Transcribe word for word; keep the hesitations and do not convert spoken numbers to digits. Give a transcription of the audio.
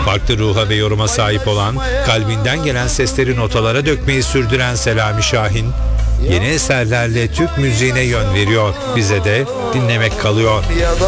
Farklı ruha ve yoruma sahip olan, kalbinden gelen sesleri notalara dökmeyi sürdüren Selami Şahin, yeni eserlerle Türk müziğine yön veriyor. Bize de dinlemek kalıyor.